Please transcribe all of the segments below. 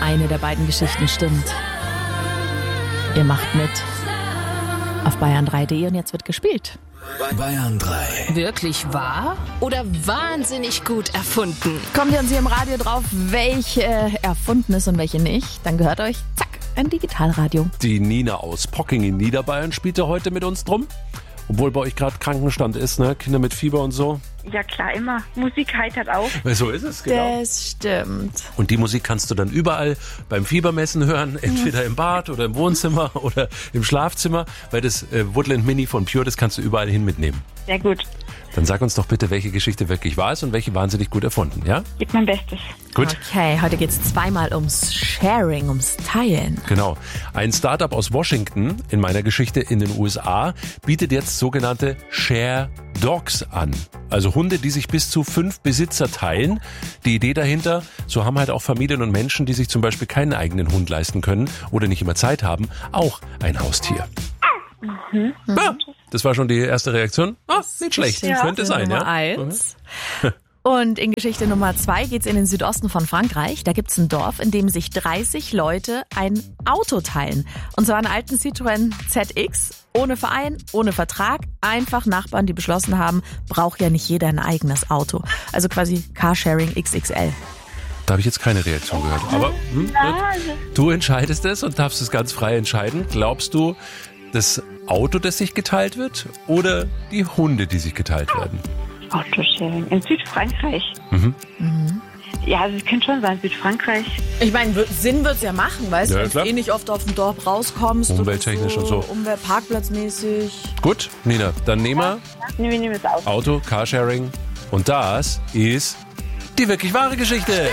eine der beiden Geschichten stimmt. Ihr macht mit auf bayern3.de und jetzt wird gespielt. Bayern 3. Wirklich wahr oder wahnsinnig gut erfunden? Kommt ihr uns hier im Radio drauf, welche erfunden ist und welche nicht? Dann gehört euch, zack, ein Digitalradio. Die Nina aus Pocking in Niederbayern spielte heute mit uns drum. Obwohl bei euch gerade Krankenstand ist, ne? Kinder mit Fieber und so. Ja klar, immer. Musik heitert auf. So ist es, genau. Das stimmt. Und die Musik kannst du dann überall beim Fiebermessen hören, entweder im Bad oder im Wohnzimmer oder im Schlafzimmer, weil das Woodland Mini von Pure, das kannst du überall hin mitnehmen. Sehr gut. Dann sag uns doch bitte, welche Geschichte wirklich wahr ist und welche wahnsinnig gut erfunden, ja? Gib mein Bestes. Gut. Okay, heute geht es zweimal ums Sharing, ums Teilen. Genau. Ein Startup aus Washington in meiner Geschichte in den USA bietet jetzt sogenannte Share Dogs an. Also Hunde, die sich bis zu 5 Besitzer teilen. Die Idee dahinter, so haben halt auch Familien und Menschen, die sich zum Beispiel keinen eigenen Hund leisten können oder nicht immer Zeit haben, auch ein Haustier. Ja, das war schon die erste Reaktion. Nicht schlecht. Ja. Könnte sein, Nummer ja. 1. Und in Geschichte Nummer 2 geht's in den Südosten von Frankreich. Da gibt's ein Dorf, in dem sich 30 Leute ein Auto teilen. Und zwar einen alten Citroën ZX, ohne Verein, ohne Vertrag. Einfach Nachbarn, die beschlossen haben, braucht ja nicht jeder ein eigenes Auto. Also quasi Carsharing XXL. Da habe ich jetzt keine Reaktion gehört. Aber gut. Du entscheidest es und darfst es ganz frei entscheiden. Glaubst du, das Auto, das sich geteilt wird, oder die Hunde, die sich geteilt werden? Autosharing. In Südfrankreich. Ja, also es könnte schon sein, Südfrankreich. Ich meine, Sinn wird's ja machen, weißt Ja, du, wenn klar. du nicht oft auf dem Dorf rauskommst. Umwelttechnisch und so. Parkplatzmäßig. Gut, Nina, dann nehmen wir Wir nehmen das Auto. Auto, Carsharing. Und das ist die wirklich wahre Geschichte.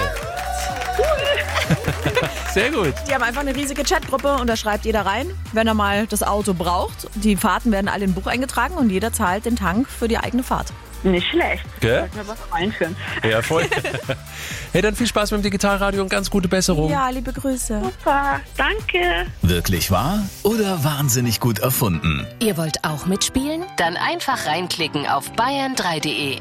Sehr gut. Die haben einfach eine riesige Chatgruppe und da schreibt jeder rein, wenn er mal das Auto braucht. Die Fahrten werden alle in ein Buch eingetragen und jeder zahlt den Tank für die eigene Fahrt. Nicht schlecht. Gell? Sollten wir was einführen. Ja, voll. Hey, dann viel Spaß mit dem Digitalradio und ganz gute Besserung. Ja, liebe Grüße. Super, danke. Wirklich wahr oder wahnsinnig gut erfunden? Ihr wollt auch mitspielen? Dann einfach reinklicken auf bayern3.de.